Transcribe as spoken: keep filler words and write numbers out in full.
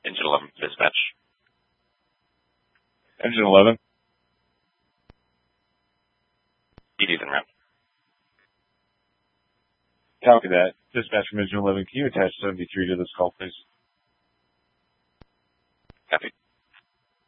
Engine eleven, dispatch. Engine eleven. E Ds en route. Copy that. Dispatch from Engine eleven, can you attach seventy-three to this call, please? Copy.